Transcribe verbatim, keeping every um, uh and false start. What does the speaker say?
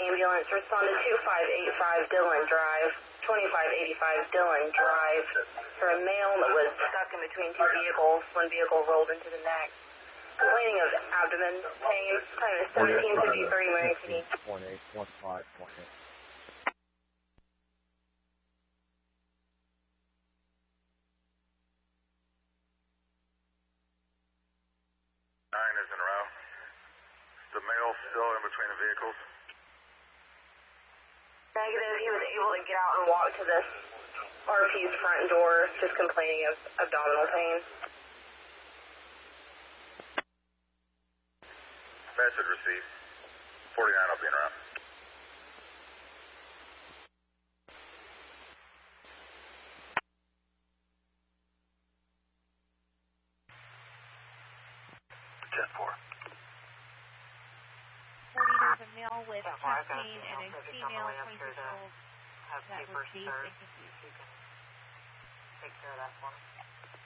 ambulance, respond to two five eight five Dillon Drive, twenty-five eighty-five Dillon Drive, for a male that was stuck in between two vehicles. One vehicle rolled into the next. Complaining of abdomen pain. Time is seventeen fifty-three, Marion City. Point eight, one five, point eight. Nine is in row. The male still in between the vehicles? Negative. He was able to get out and walk to this R P's front door, just complaining of abdominal pain. Message received. forty-nine will be in route. ten four. forty, there's a male with chest pain and a female twenty-six year old that was dazed and confused. You can take care of that for me.